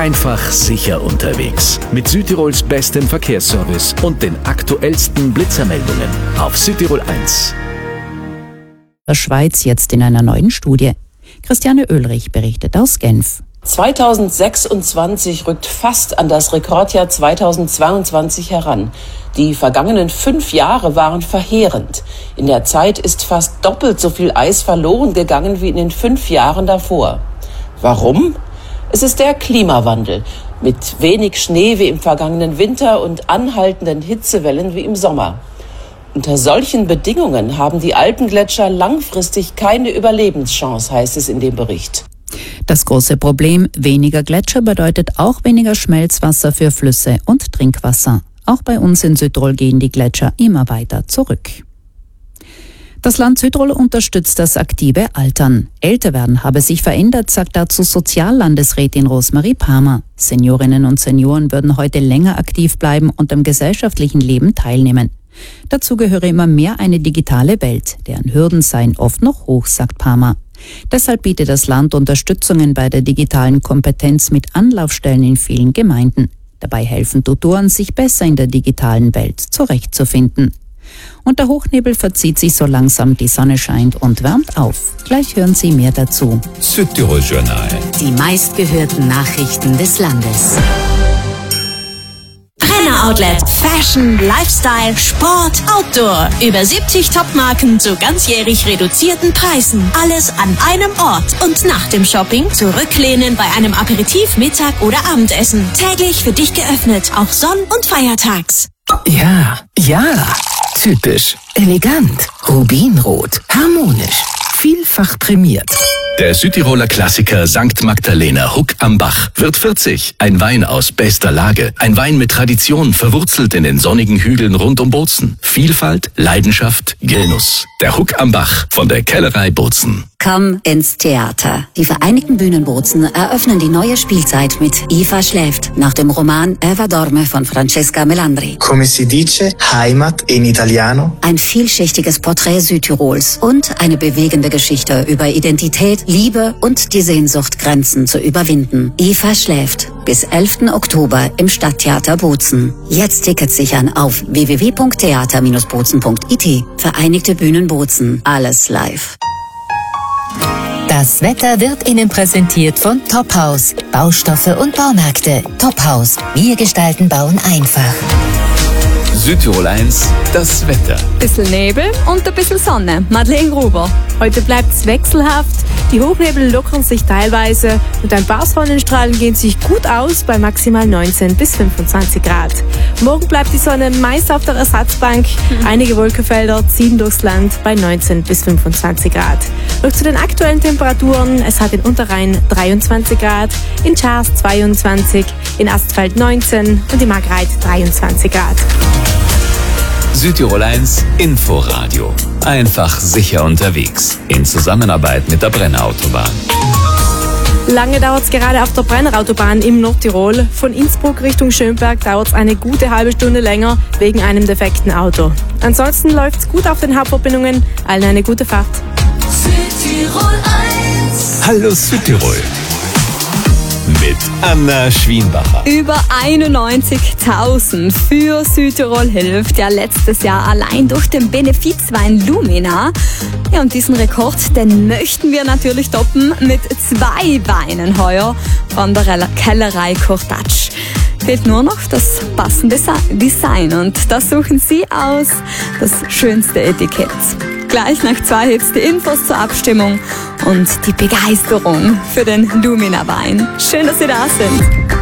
Einfach sicher unterwegs. Mit Südtirols bestem Verkehrsservice und den aktuellsten Blitzermeldungen auf Südtirol 1. Der Schweiz jetzt in einer neuen Studie. Christiane Oehlrich berichtet aus Genf. 2026 rückt fast an das Rekordjahr 2022 heran. Die vergangenen 5 Jahre waren verheerend. In der Zeit ist fast doppelt so viel Eis verloren gegangen wie in den 5 Jahren davor. Warum? Es ist der Klimawandel. Mit wenig Schnee wie im vergangenen Winter und anhaltenden Hitzewellen wie im Sommer. Unter solchen Bedingungen haben die Alpengletscher langfristig keine Überlebenschance, heißt es in dem Bericht. Das große Problem, weniger Gletscher bedeutet auch weniger Schmelzwasser für Flüsse und Trinkwasser. Auch bei uns in Südtirol gehen die Gletscher immer weiter zurück. Das Land Südtirol unterstützt das aktive Altern. Älter werden habe sich verändert, sagt dazu Soziallandesrätin Rosemarie Palmer. Seniorinnen und Senioren würden heute länger aktiv bleiben und am gesellschaftlichen Leben teilnehmen. Dazu gehöre immer mehr eine digitale Welt, deren Hürden seien oft noch hoch, sagt Palmer. Deshalb bietet das Land Unterstützungen bei der digitalen Kompetenz mit Anlaufstellen in vielen Gemeinden. Dabei helfen Tutoren, sich besser in der digitalen Welt zurechtzufinden. Und der Hochnebel verzieht sich so langsam, die Sonne scheint und wärmt auf. Gleich hören Sie mehr dazu. Südtirol Journal. Die meistgehörten Nachrichten des Landes. Brenner Outlet. Fashion, Lifestyle, Sport, Outdoor. Über 70 Topmarken zu ganzjährig reduzierten Preisen. Alles an einem Ort. Und nach dem Shopping zurücklehnen bei einem Aperitif, Mittag oder Abendessen. Täglich für dich geöffnet, auch sonn- und feiertags. Ja, typisch, elegant, rubinrot, harmonisch, vielfach prämiert. Der Südtiroler Klassiker St. Magdalena Huck am Bach wird 40. Ein Wein aus bester Lage. Ein Wein mit Tradition, verwurzelt in den sonnigen Hügeln rund um Bozen. Vielfalt, Leidenschaft, Genuss. Der Huck am Bach von der Kellerei Bozen. Komm ins Theater. Die Vereinigten Bühnen Bozen eröffnen die neue Spielzeit mit Eva schläft, nach dem Roman Eva dorme von Francesca Melandri. Come si dice, Heimat in Italiano. Ein vielschichtiges Porträt Südtirols und eine bewegende Geschichte über Identität, Liebe und die Sehnsucht, Grenzen zu überwinden. Eva schläft. Bis 11. Oktober im Stadttheater Bozen. Jetzt Tickets sichern auf www.theater-bozen.it. Vereinigte Bühnen Bozen. Alles live. Das Wetter wird Ihnen präsentiert von Tophaus. Baustoffe und Baumärkte. Tophaus. Wir gestalten Bauen einfach. Südtirol 1, das Wetter. Bisschen Nebel und ein bisschen Sonne. Madeleine Gruber. Heute bleibt es wechselhaft. Die Hochnebel lockern sich teilweise und ein paar Sonnenstrahlen gehen sich gut aus bei maximal 19 bis 25 Grad. Morgen bleibt die Sonne meist auf der Ersatzbank. Einige Wolkenfelder ziehen durchs Land bei 19 bis 25 Grad. Noch zu den aktuellen Temperaturen. Es hat in Unterrhein 23 Grad, in Schars 22, in Astfeld 19 und in Margreit 23 Grad. Südtirol 1, Inforadio. Einfach sicher unterwegs. In Zusammenarbeit mit der Brennerautobahn. Lange dauert es gerade auf der Brennerautobahn im Nordtirol. Von Innsbruck Richtung Schönberg dauert es eine gute halbe Stunde länger wegen einem defekten Auto. Ansonsten läuft es gut auf den Hauptverbindungen. Allen eine gute Fahrt. Südtirol 1. Hallo Südtirol. Mit Anna Schwienbacher. Über 91.000 für Südtirol hilft ja letztes Jahr allein durch den Benefizwein Lumina. Ja, und diesen Rekord, den möchten wir natürlich toppen mit 2 Weinen heuer von der Kellerei Kurtatsch. Fehlt nur noch das passende Design und das suchen Sie aus, das schönste Etikett. Gleich nach 2 Hits die Infos zur Abstimmung und die Begeisterung für den Lumina-Wein. Schön, dass Sie da sind.